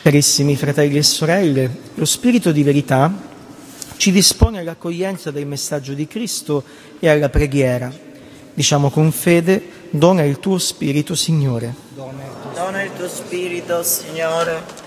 Carissimi fratelli e sorelle, lo Spirito di verità ci dispone all'accoglienza del messaggio di Cristo e alla preghiera. Diciamo con fede: dona il tuo Spirito, Signore. Dona il tuo Spirito, Signore.